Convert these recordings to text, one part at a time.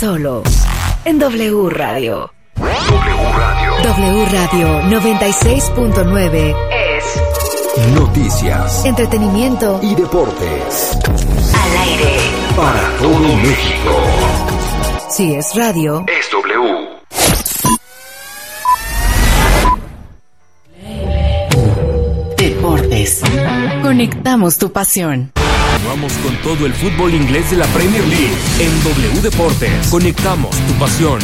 solo en W Radio. W Radio 96.9 es noticias, entretenimiento y deportes. Al aire Para todo México. Si es radio, Es W. deportes. Conectamos tu pasión. Vamos con todo el fútbol inglés de la Premier League en W Deportes. Conectamos tu pasión.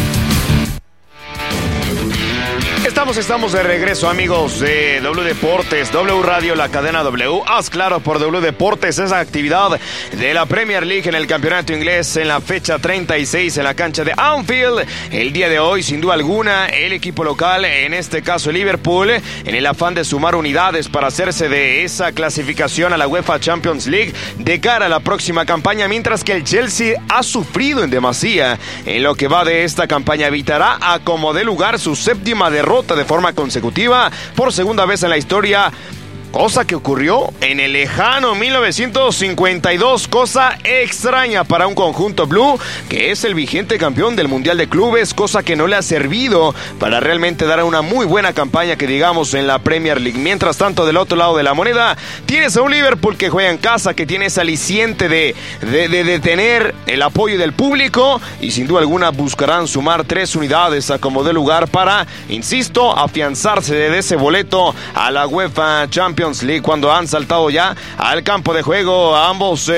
Estamos de regreso, amigos de W Deportes, W Radio, la cadena W. Haz claro por W Deportes esa actividad de la Premier League en el campeonato inglés en la fecha 36 en la cancha de Anfield. El día de hoy, sin duda alguna, el equipo local, en este caso el Liverpool, en el afán de sumar unidades para hacerse de esa clasificación a la UEFA Champions League de cara a la próxima campaña, mientras que el Chelsea ha sufrido en demasía en lo que va de esta campaña. Evitará a como dé lugar su séptima derrota de forma consecutiva por segunda vez en la historia, cosa que ocurrió en el lejano 1952, cosa extraña para un conjunto blue que es el vigente campeón del Mundial de Clubes, cosa que no le ha servido para realmente dar una muy buena campaña que digamos en la Premier League. Mientras tanto, del otro lado de la moneda tienes a un Liverpool que juega en casa, que tiene ese aliciente de tener el apoyo del público y sin duda alguna buscarán sumar 3 unidades a como dé lugar para, insisto, afianzarse de ese boleto a la UEFA Champions League, cuando han saltado ya al campo de juego a ambos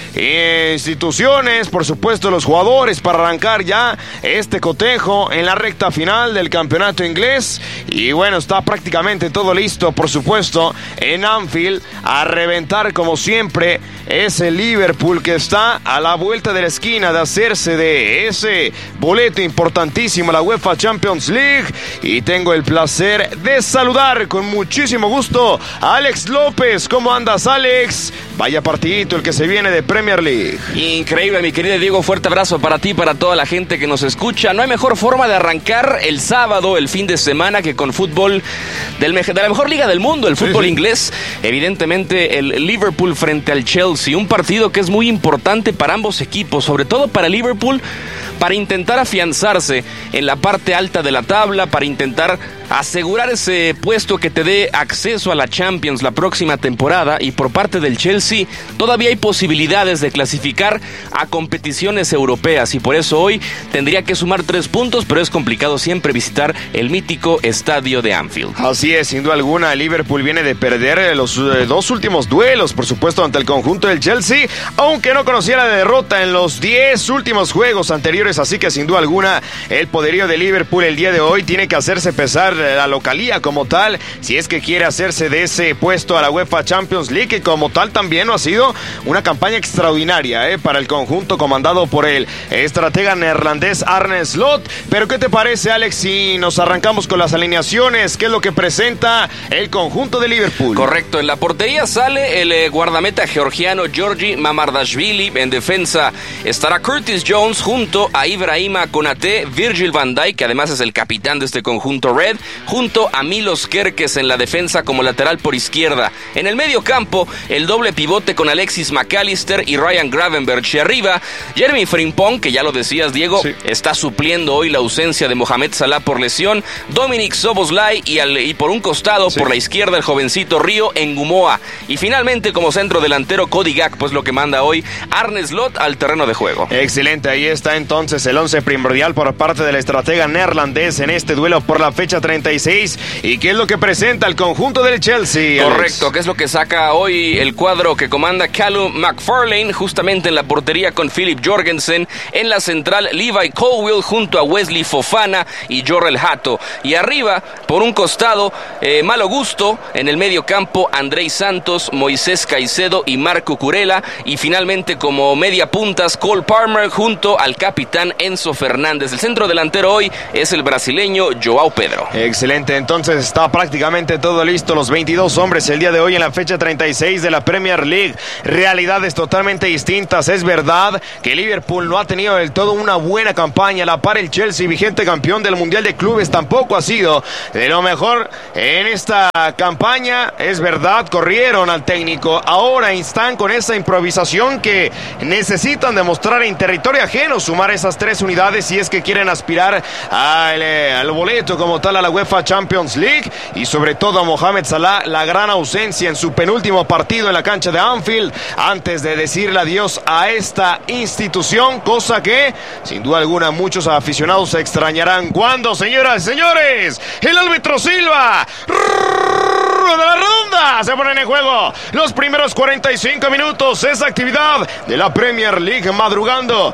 instituciones, por supuesto los jugadores, para arrancar ya este cotejo en la recta final del campeonato inglés. Y bueno, está prácticamente todo listo, por supuesto, en Anfield a reventar como siempre. Es el Liverpool que está a la vuelta de la esquina de hacerse de ese boleto importantísimo a la UEFA Champions League, y tengo el placer de saludar con muchísimo gusto a Alex López. ¿Cómo andas, Alex? Vaya partidito el que se viene de Premier League. Increíble, mi querido Diego. Fuerte abrazo para ti, para toda la gente que nos escucha. No hay mejor forma de arrancar el sábado, el fin de semana, que con fútbol de la mejor liga del mundo, el fútbol inglés. Evidentemente, el Liverpool frente al Chelsea. Un partido que es muy importante para ambos equipos, sobre todo para Liverpool, para intentar afianzarse en la parte alta de la tabla, para intentar asegurar ese puesto que te dé acceso a la Champions la próxima temporada. Y por parte del Chelsea todavía hay posibilidades de clasificar a competiciones europeas, y por eso hoy tendría que sumar 3 puntos, pero es complicado siempre visitar el mítico estadio de Anfield. Así es, sin duda alguna, el Liverpool viene de perder los 2 últimos duelos, por supuesto, ante el conjunto del Chelsea, aunque no conociera la derrota en los 10 últimos juegos anteriores, así que sin duda alguna el poderío de Liverpool el día de hoy tiene que hacerse pesar la localía como tal, si es que quiere hacerse de ese puesto a la UEFA Champions League, que como tal también ha sido una campaña extraordinaria para el conjunto comandado por el estratega neerlandés Arne Slot. Pero ¿qué te parece, Alex, si nos arrancamos con las alineaciones? ¿Qué es lo que presenta el conjunto de Liverpool? Correcto, en la portería sale el guardameta georgiano Georgi Mamardashvili. En defensa estará Curtis Jones junto a Ibrahima Konate, Virgil van Dijk, que además es el capitán de este conjunto red, junto a Milos Kerkez en la defensa como lateral por izquierda. En el medio campo, el doble pivote con Alexis McAllister y Ryan Gravenberch. Y arriba, Jeremy Frimpong, que ya lo decías, Diego, sí, está supliendo hoy la ausencia de Mohamed Salah por lesión. Dominic Szoboszlai y por un costado, sí, por la izquierda, el jovencito Rio Ngumoa. Y finalmente, como centro delantero, Cody Gakpo, pues lo que manda hoy Arne Slot al terreno de juego. Excelente, ahí está entonces el 11 primordial por parte del estratega neerlandés en este duelo por la fecha 36. ¿Y qué es lo que presenta el conjunto del Chelsea, Alex? Correcto, ¿qué es lo que saca hoy el cuadro que comanda Callum McFarlane? Justamente en la portería con Philip Jorgensen, en la central Levi Colwill junto a Wesley Fofana y Jorrel Hato. Y arriba, por un costado, Malo Gusto, en el medio campo Andrei Santos, Moisés Caicedo y Marco Curella. Y finalmente como media puntas Cole Palmer junto al capitán Enzo Fernández. El centro delantero hoy es el brasileño João Pedro. Excelente, entonces está prácticamente todo listo. Los 22 hombres el día de hoy en la fecha 36 de la Premier League. Realidades totalmente distintas. Es verdad que Liverpool no ha tenido del todo una buena campaña. A la par el Chelsea, vigente campeón del Mundial de Clubes, tampoco ha sido de lo mejor en esta campaña. Es verdad, corrieron al técnico. Ahora están con esa improvisación que necesitan demostrar en territorio ajeno, sumar esas esas 3 unidades si es que quieren aspirar al boleto como tal a la UEFA Champions League. Y sobre todo a Mohamed Salah, la gran ausencia en su penúltimo partido en la cancha de Anfield antes de decirle adiós a esta institución, cosa que sin duda alguna muchos aficionados se extrañarán cuando, señoras y señores, el árbitro silba de la ronda. Se ponen en juego los primeros 45 minutos. Esa actividad de la Premier League madrugando.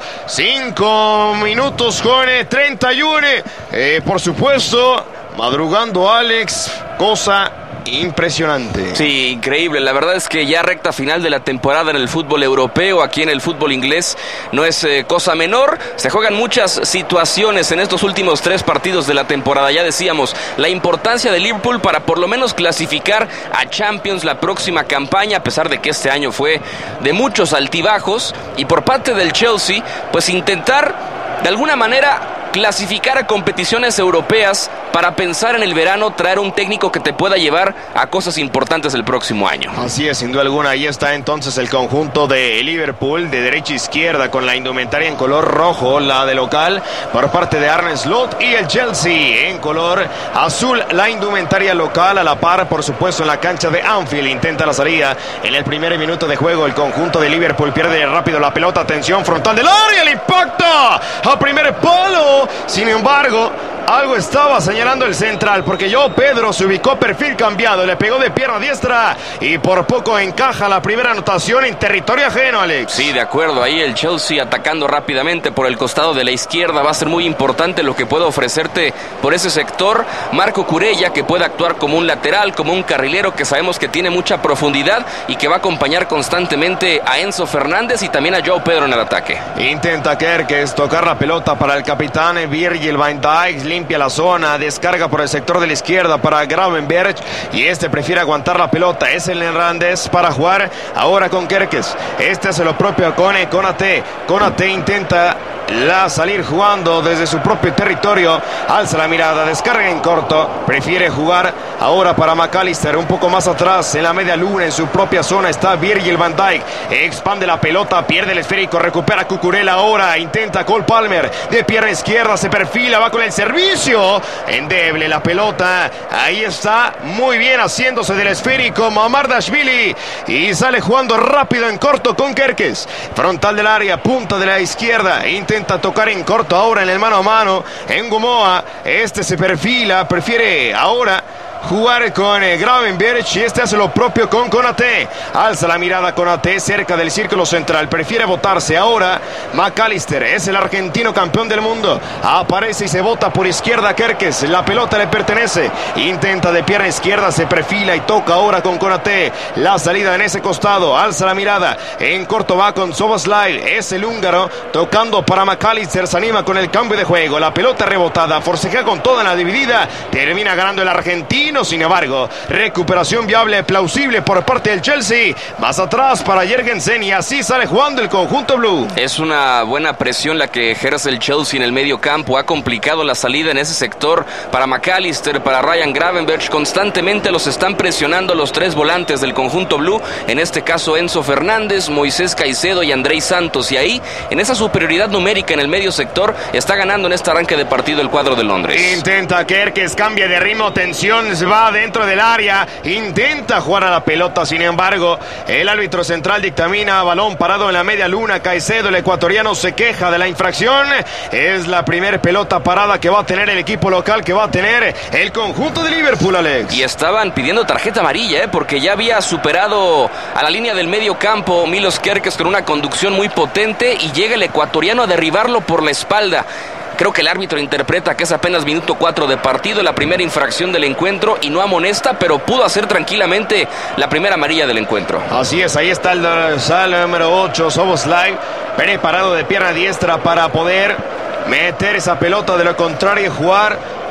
5 minutos con 31. Por supuesto, madrugando Alex, cosa impresionante. Sí, increíble. La verdad es que ya recta final de la temporada en el fútbol europeo, aquí en el fútbol inglés, no es cosa menor. Se juegan muchas situaciones en estos últimos 3 partidos de la temporada. Ya decíamos, la importancia de Liverpool para por lo menos clasificar a Champions la próxima campaña, a pesar de que este año fue de muchos altibajos. Y por parte del Chelsea, pues intentar de alguna manera clasificar a competiciones europeas para pensar en el verano, traer un técnico que te pueda llevar a cosas importantes el próximo año. Así es, sin duda alguna. Ahí está entonces el conjunto de Liverpool, de derecha a izquierda, con la indumentaria en color rojo, la de local, por parte de Arne Slot, y el Chelsea en color azul, la indumentaria local, a la par, por supuesto, en la cancha de Anfield. Intenta la salida en el primer minuto de juego. El conjunto de Liverpool pierde rápido la pelota. Atención, frontal del área, el impacto a primer palo. Sin embargo, algo estaba señalando el central, porque João Pedro se ubicó perfil cambiado, le pegó de pierna diestra y por poco encaja la primera anotación en territorio ajeno, Alex. Sí, de acuerdo, ahí el Chelsea atacando rápidamente por el costado de la izquierda. Va a ser muy importante lo que puede ofrecerte por ese sector Marco Cucurella, que puede actuar como un lateral, como un carrilero, que sabemos que tiene mucha profundidad y que va a acompañar constantemente a Enzo Fernández y también a João Pedro en el ataque. Intenta Kerkez tocar la pelota para el capitán Virgil van Dijk, limpia la zona, descarga por el sector de la izquierda para Gravenberch y este prefiere aguantar la pelota. Es el Hernández para jugar ahora con Kerkez. Este hace lo propio con Konate. Konate intenta salir jugando desde su propio territorio, alza la mirada, descarga en corto, prefiere jugar ahora para McAllister, un poco más atrás en la media luna, en su propia zona está Virgil van Dijk, expande la pelota, pierde el esférico, recupera Cucurella ahora, intenta Cole Palmer, de pierna izquierda, se perfila, va con el servicio, endeble la pelota, ahí está, muy bien haciéndose del esférico Mamardashvili, y sale jugando rápido en corto con Kerkez, frontal del área, punta de la izquierda, intenta tocar en corto ahora en el mano a mano en Gomoa, este se perfila, prefiere ahora jugar con Gravenberch y este hace lo propio con Konate, alza la mirada Konate cerca del círculo central, prefiere botarse ahora McAllister, es el argentino campeón del mundo, aparece y se bota por izquierda Kerkez, la pelota le pertenece, intenta de pierna izquierda, se perfila y toca ahora con Konate, la salida en ese costado, alza la mirada, en corto va con Szoboszlai, es el húngaro, tocando para McAllister, se anima con el cambio de juego, la pelota rebotada, forcejea con toda en la dividida, termina ganando el argentino. Sin embargo, recuperación viable, plausible por parte del Chelsea, más atrás para Jürgensen y así sale jugando el conjunto blue. Es una buena presión la que ejerce el Chelsea en el medio campo, ha complicado la salida en ese sector para McAllister, para Ryan Gravenberch, constantemente los están presionando los 3 volantes del conjunto blue, en este caso Enzo Fernández, Moisés Caicedo y Andrei Santos, y ahí, en esa superioridad numérica en el medio sector, está ganando en este arranque de partido el cuadro de Londres. Intenta Kerkez, cambia de ritmo, tensión, va dentro del área, intenta jugar a la pelota, sin embargo, el árbitro central dictamina balón parado en la media luna, Caicedo, el ecuatoriano, se queja de la infracción, es la primera pelota parada que va a tener el equipo local, que va a tener el conjunto de Liverpool, Alex. Y estaban pidiendo tarjeta amarilla, porque ya había superado a la línea del medio campo Milos Kerkez con una conducción muy potente y llega el ecuatoriano a derribarlo por la espalda. Creo que el árbitro interpreta que es apenas minuto 4 de partido, la primera infracción del encuentro y no amonesta, pero pudo hacer tranquilamente la primera amarilla del encuentro. Así es, ahí está el dorsal número 8, Szoboszlai, preparado de pierna diestra para poder meter esa pelota, de lo contrario jugar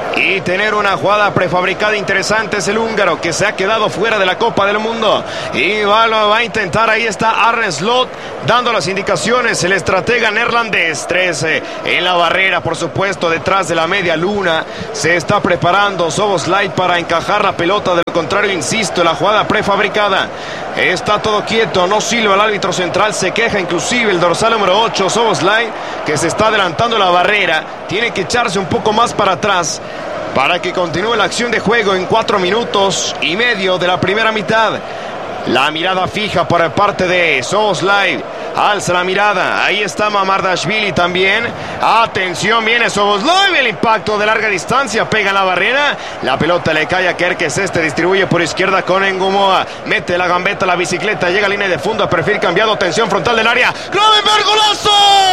y tener una jugada prefabricada interesante. Es el húngaro que se ha quedado fuera de la Copa del Mundo y va a intentar. Ahí está Arne Slot dando las indicaciones, el estratega neerlandés. 13 en la barrera, por supuesto, detrás de la media luna se está preparando Szoboszlai para encajar la pelota, de lo contrario, insisto, la jugada prefabricada. Está todo quieto, no silba el árbitro central, se queja inclusive el dorsal número 8, Szoboszlai, que se está adelantando la barrera. Tiene que echarse un poco más para atrás para que continúe la acción de juego en 4 minutos y medio de la primera mitad. La mirada fija por parte de Szoboszlai. Alza la mirada. Ahí está Mamardashvili también. Atención, viene Szoboszlai. El impacto de larga distancia. Pega en la barrera. La pelota le cae a Kerkez. Distribuye por izquierda con Ngumoa. Mete la gambeta a la bicicleta. Llega a línea de fondo. A perfil cambiado. Tensión frontal del área. ¡Gravenberch, golazo!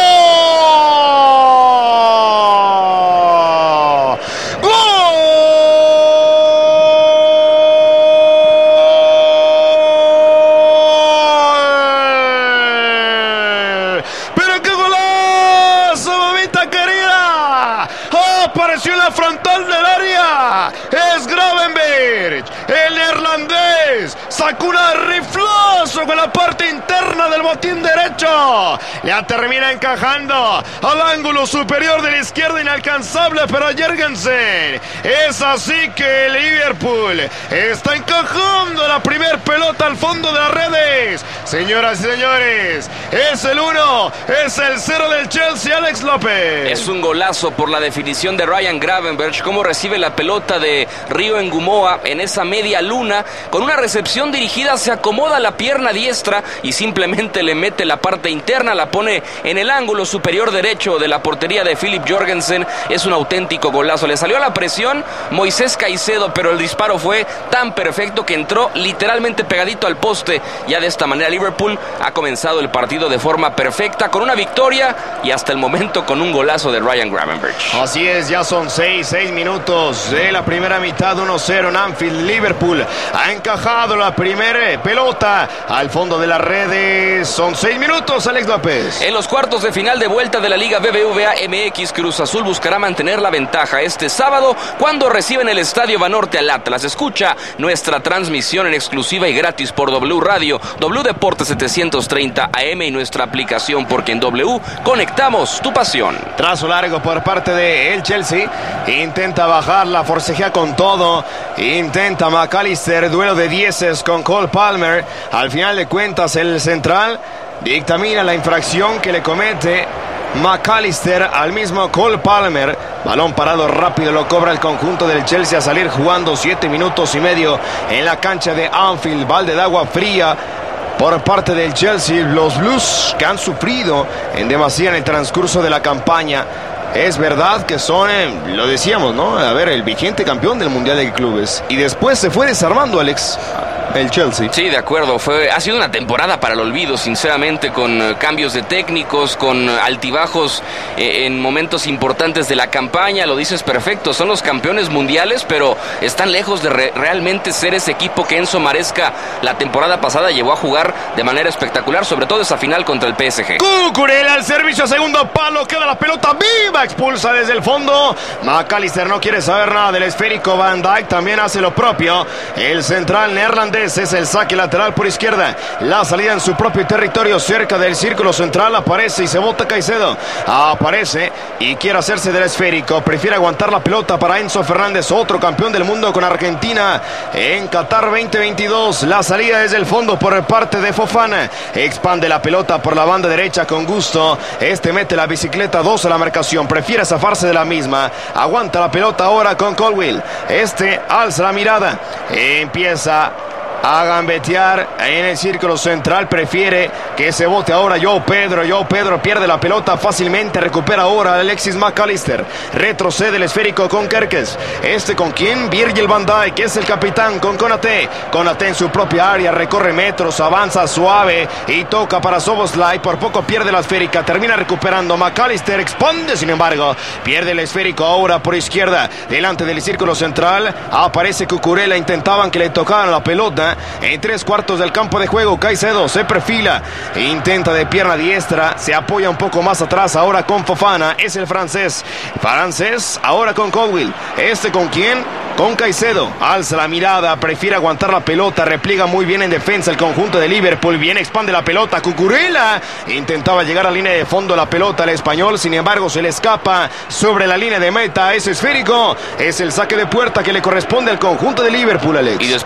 Apareció en la frontal del área. Es Gravenberch, el neerlandés. Sacó un riflazo con la parte interna del botín derecho. La termina encajando al ángulo superior de la izquierda, inalcanzable para Jørgensen. Es así que el Liverpool está encajando la primer pelota al fondo de las redes. Señoras y señores, es el 1, es el 0 del Chelsea, Alex López. Es un golazo por la definición de Ryan Gravenberch, cómo recibe la pelota de Rio Ngumoa en esa media luna, con una recepción dirigida, se acomoda la pierna diestra y simplemente le mete la parte interna, la pone en el ángulo superior derecho de la portería de Filip Jørgensen. Es un auténtico golazo, le salió a la presión Moisés Caicedo, pero el disparo fue tan perfecto que entró literalmente pegadito al poste. Ya de esta manera Liverpool ha comenzado el partido de forma perfecta, con una victoria y hasta el momento con un golazo de Ryan Gravenberch. Así es, ya son 6 minutos de la primera mitad, 1-0 en Anfield. Liverpool ha encajado la primera pelota al fondo de las redes. Son 6 minutos, Alex López. En los cuartos de final de vuelta de la Liga BBVA MX, Cruz Azul buscará mantener la ventaja este sábado cuando reciben el Estadio Banorte al Atlas. Escucha nuestra transmisión en exclusiva y gratis por W Radio, W Deportes 730 AM y nuestra aplicación, porque en W conectamos tu pasión. Trazo largo por parte de el Chelsea. Intenta bajarla, forcejea con todo. Intenta McAllister, duelo de dieces con Cole Palmer. Al final de cuentas, el central dictamina la infracción que le comete McAllister al mismo Cole Palmer. Balón parado rápido, lo cobra el conjunto del Chelsea a salir jugando 7 minutos y medio en la cancha de Anfield. Balde de agua fría por parte del Chelsea. Los Blues, que han sufrido en demasía en el transcurso de la campaña. Es verdad que son, lo decíamos, ¿no? A ver, el vigente campeón del Mundial de Clubes. Y después se fue desarmando, Alex, el Chelsea. Sí, de acuerdo. Ha sido una temporada para el olvido, sinceramente, con cambios de técnicos, con altibajos en momentos importantes de la campaña. Lo dices perfecto, son los campeones mundiales, pero están lejos de realmente ser ese equipo que Enzo Maresca la temporada pasada llevó a jugar de manera espectacular, sobre todo esa final contra el PSG. Cucurella al servicio a segundo palo, queda la pelota viva, expulsa desde el fondo. McAllister no quiere saber nada del esférico. Van Dijk también hace lo propio. El central neerlandés es el saque lateral por izquierda. La salida en su propio territorio, cerca del círculo central. Aparece y se bota Caicedo. Aparece y quiere hacerse del esférico. Prefiere aguantar la pelota para Enzo Fernández, otro campeón del mundo con Argentina en Qatar 2022. La salida desde el fondo por parte de Fofana. Expande la pelota por la banda derecha con gusto. Mete la bicicleta 2 a la marcación. Prefiere zafarse de la misma. Aguanta la pelota ahora con Colwill. Alza la mirada. Empieza a gambetear en el círculo central. Prefiere que se bote ahora João Pedro. João Pedro pierde la pelota fácilmente. Recupera ahora Alexis McAllister. Retrocede el esférico con Kerkez. ¿Con quién? Virgil van Dijk, que es el capitán, con Konaté. Konaté en su propia área. Recorre metros. Avanza suave y toca para Szoboszlai. Por poco pierde la esférica. Termina recuperando. McAllister expande, sin embargo. Pierde el esférico ahora por izquierda. Delante del círculo central. Aparece Cucurella. Intentaban que le tocaran la pelota. En 3/4 del campo de juego, Caicedo se perfila, intenta de pierna diestra, se apoya un poco más atrás ahora con Fofana. Es el francés ahora con Colwill. ¿Con quién? Con Caicedo. Alza la mirada, prefiere aguantar la pelota, repliega muy bien en defensa el conjunto de Liverpool. Bien expande la pelota, Cucurella intentaba llegar a línea de fondo la pelota al español, sin embargo se le escapa sobre la línea de meta. Es esférico, es el saque de puerta que le corresponde al conjunto de Liverpool, Alex.